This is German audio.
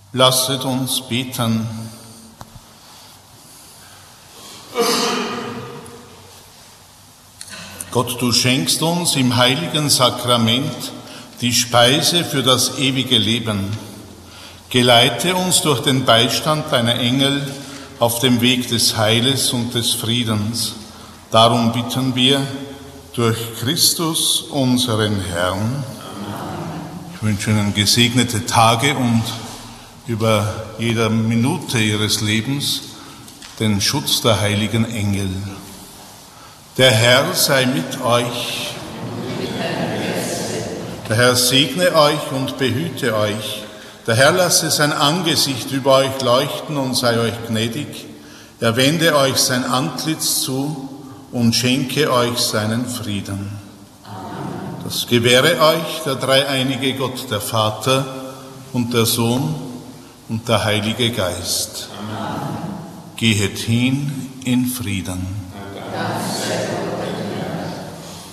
Lasset uns beten. Gott, du schenkst uns im heiligen Sakrament die Speise für das ewige Leben. Geleite uns durch den Beistand deiner Engel auf dem Weg des Heiles und des Friedens. Darum bitten wir durch Christus, unseren Herrn. Ich wünsche Ihnen gesegnete Tage und über jeder Minute Ihres Lebens den Schutz der heiligen Engel. Der Herr sei mit euch. Der Herr segne euch und behüte euch. Der Herr lasse sein Angesicht über euch leuchten und sei euch gnädig. Er wende euch sein Antlitz zu und schenke euch seinen Frieden. Das gewähre euch der dreieinige Gott, der Vater und der Sohn und der Heilige Geist. Amen. Gehet hin in Frieden. Dank sei Gott.